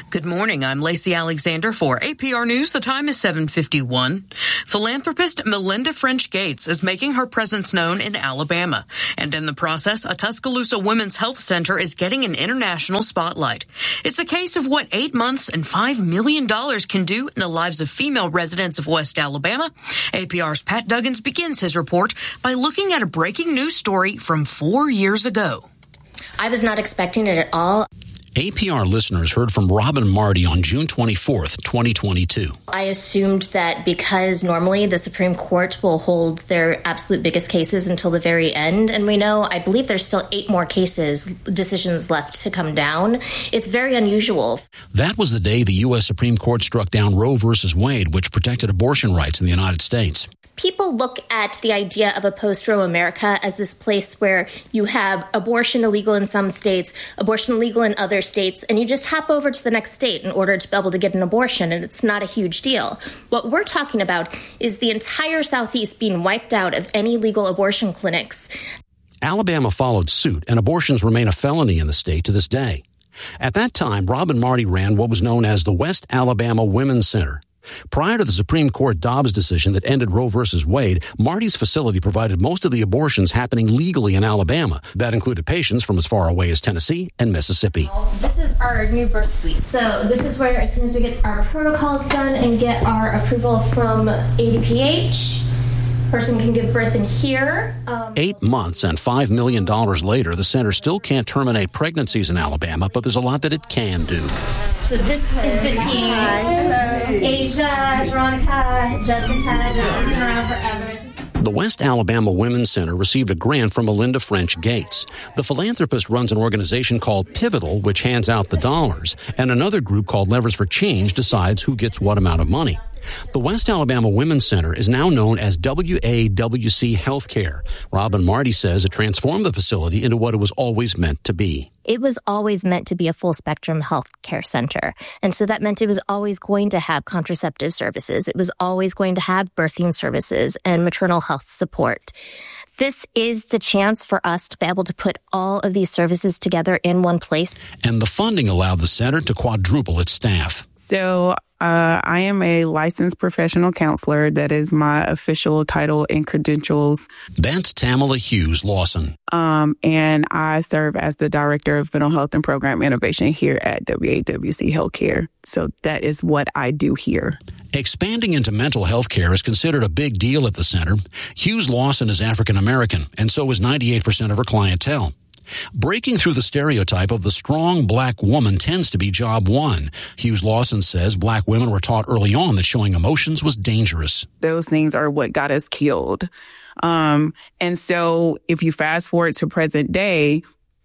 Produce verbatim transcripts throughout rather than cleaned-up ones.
Good morning. I'm Lacey Alexander for A P R News. The time is seven fifty-one. Philanthropist Melinda French Gates is making her presence known in Alabama. And in the process, a Tuscaloosa Women's Health Center is getting an international spotlight. It's a case of what eight months and five million dollars can do in the lives of female residents of West Alabama. A P R's Pat Duggins begins his report by looking at a breaking news story from four years ago. I was not expecting it at all. A P R listeners heard from Robin Marty on June twenty-fourth, twenty twenty-two. I assumed that because normally the Supreme Court will hold their absolute biggest cases until the very end, and we know, I believe there's still eight more cases, decisions left to come down. It's very unusual. That was the day the U S Supreme Court struck down Roe versus Wade, which protected abortion rights in the United States. People look at the idea of a post-Roe America as this place where you have abortion illegal in some states, abortion legal in other states, and you just hop over to the next state in order to be able to get an abortion, and it's not a huge deal. What we're talking about is the entire Southeast being wiped out of any legal abortion clinics. Alabama followed suit, and abortions remain a felony in the state to this day. At that time, Robin Marty ran what was known as the West Alabama Women's Center. Prior to the Supreme Court Dobbs decision that ended Roe versus Wade, Marty's facility provided most of the abortions happening legally in Alabama. That included patients from as far away as Tennessee and Mississippi. This is our new birth suite. So this is where, as soon as we get our protocols done and get our approval from A D P H, person can give birth in here. Um, Eight months and five million dollars later, the center still can't terminate pregnancies in Alabama, but there's a lot that it can do. So this is the team. Hello. Asia, Veronica, Jessica, Jessica's been around forever. The West Alabama Women's Center received a grant from Melinda French Gates. The philanthropist runs an organization called Pivotal, which hands out the dollars, and another group called Levers for Change decides who gets what amount of money. The West Alabama Women's Center is now known as W A W C Healthcare. Robin Marty says it transformed the facility into what it was always meant to be. It was always meant to be a full-spectrum health care center. And so that meant it was always going to have contraceptive services. It was always going to have birthing services and maternal health support. This is the chance for us to be able to put all of these services together in one place. And the funding allowed the center to quadruple its staff. So uh, I am a licensed professional counselor. That is my official title and credentials. That's Tamala Hughes Lawson. Um, and I serve as the Director of Mental Health and Program Innovation here at W A W C Healthcare. So that is what I do here. Expanding into mental health care is considered a big deal at the center. Hughes Lawson is African American, and so is ninety-eight percent of her clientele. Breaking through the stereotype of the strong black woman tends to be job one. Hughes Lawson says black women were taught early on that showing emotions was dangerous. Those things are what got us killed. Um, and so if you fast forward to present day,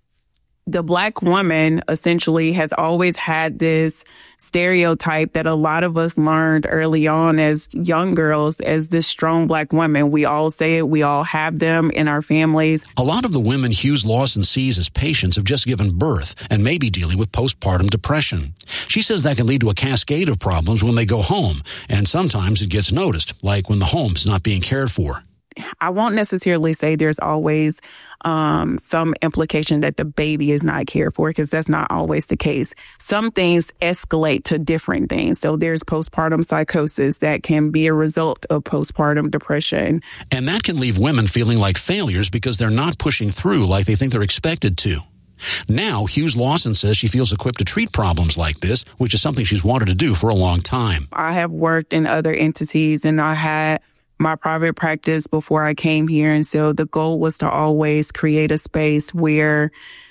the black woman essentially has always had this stereotype that a lot of us learned early on as young girls as this strong black woman. We all say it. We all have them in our families. A lot of the women Hughes Lawson sees as patients have just given birth and may be dealing with postpartum depression. She says that can lead to a cascade of problems when they go home, and sometimes it gets noticed, like when the home's not being cared for. I won't necessarily say there's always um, some implication that the baby is not cared for, because that's not always the case. Some things escalate to different things. So there's postpartum psychosis that can be a result of postpartum depression. And that can leave women feeling like failures because they're not pushing through like they think they're expected to. Now, Hughes Lawson says she feels equipped to treat problems like this, which is something she's wanted to do for a long time. I have worked in other entities, and I had my private practice before I came here. And so the goal was to always create a space where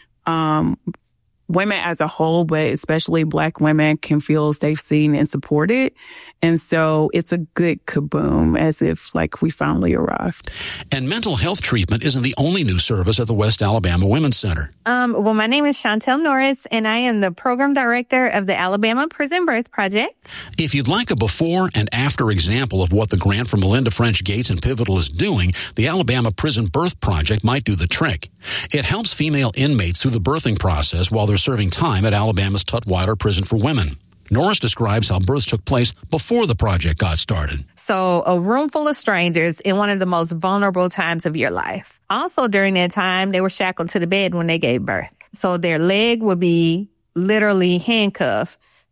um, women as a whole, but especially Black women, can feel safe, seen, and supported. And so it's a good kaboom, as if like we finally arrived. And mental health treatment isn't the only new service at the West Alabama Women's Center. Um, well, my name is Chantel Norris, and I am the program director of the Alabama Prison Birth Project. If you'd like a before and after example of what the grant from Melinda French Gates and Pivotal is doing, the Alabama Prison Birth Project might do the trick. It helps female inmates through the birthing process while they're serving time at Alabama's Tutwiler Prison for Women. Norris describes how births took place before the project got started. So a room full of strangers in one of the most vulnerable times of your life. Also during that time, they were shackled to the bed when they gave birth. So their leg would be literally handcuffed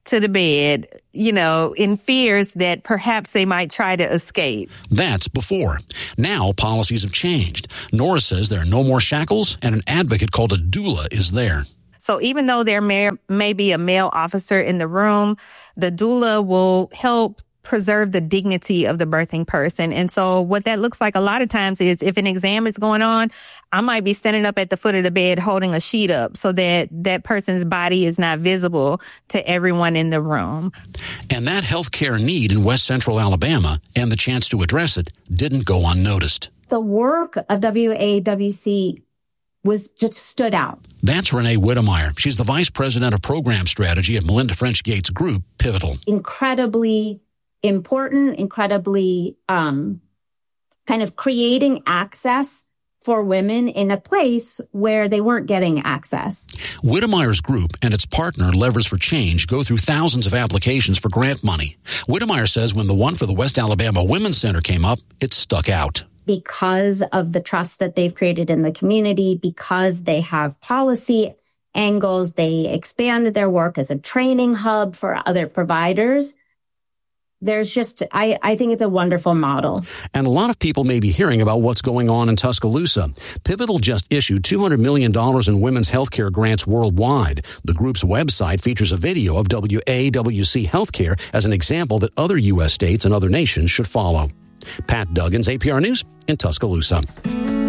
to the bed, you know, in fears that perhaps they might try to escape. That's before. Now policies have changed. Nora says there are no more shackles, and an advocate called a doula is there. So even though there may, may be a male officer in the room, the doula will help preserve the dignity of the birthing person. And so what that looks like a lot of times is if an exam is going on, I might be standing up at the foot of the bed holding a sheet up so that that person's body is not visible to everyone in the room. And that healthcare need in West Central Alabama and the chance to address it didn't go unnoticed. The work of W A W C was just stood out. That's Renee Whittemire. She's the vice president of program strategy at Melinda French Gates Group, Pivotal. Incredibly important, incredibly um, kind of creating access for women in a place where they weren't getting access. Whittemire's group and its partner, Levers for Change, go through thousands of applications for grant money. Whittemire says when the one for the West Alabama Women's Center came up, it stuck out. Because of the trust that they've created in the community, because they have policy angles, they expanded their work as a training hub for other providers. There's just, I, I think it's a wonderful model. And a lot of people may be hearing about what's going on in Tuscaloosa. Pivotal just issued two hundred million dollars in women's healthcare grants worldwide. The group's website features a video of W A W C Healthcare as an example that other U S states and other nations should follow. Pat Duggins, A P R News in Tuscaloosa.